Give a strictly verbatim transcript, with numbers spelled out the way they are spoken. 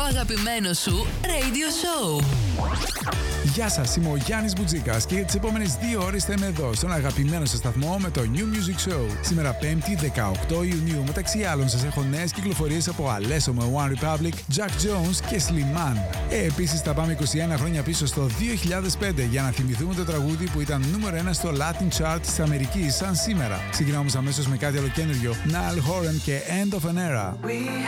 αγαπημένο σου radio show. Γεια σας, είμαι ο Γιάννης Μπουτζίκας και για τις επόμενες δύο ώρες θα είμαι εδώ στον αγαπημένο σας σταθμό με το New Music Show. Σήμερα πέμπτη δεκαοκτώ Ιουνίου, μεταξύ άλλων σας έχω νέες κυκλοφορίες από Alesso με One Republic, Jack Jones και Slimane. Ε, επίσης θα πάμε είκοσι ένα χρόνια πίσω στο δύο χιλιάδες πέντε για να θυμηθούμε το τραγούδι που ήταν νούμερο ένα στο Latin Chart της Αμερικής σαν σήμερα. Ξεκινάμε όμως αμέσως με κάτι ολοκένουργιο, Niall Horan και End of an Era.